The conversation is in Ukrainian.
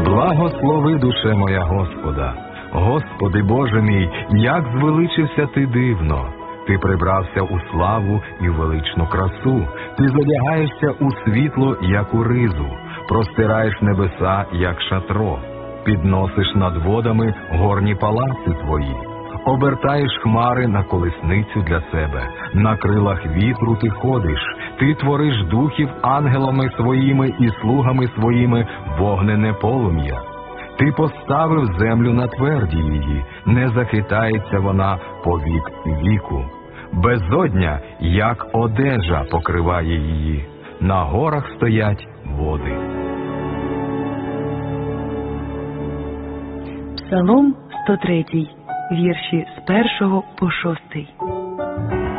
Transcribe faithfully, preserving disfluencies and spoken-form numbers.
Благослови, душе моя Господа. Господи Боже мій, як звеличився ти дивно. Ти прибрався у славу і величну красу. Ти задягаєшся у світло, як у ризу. Простираєш небеса, як шатро. Підносиш над водами горні палаци твої. Обертаєш хмари на колесницю для себе. На крилах вітру ти ходиш. Ти твориш духів ангелами своїми і слугами своїми вогнене полум'я. Ти поставив землю на тверді її, не захитається вона по вік віку. Безодня, як одежа, покриває її. На горах стоять води. Псалом сто третій, вірші з першого по шостий.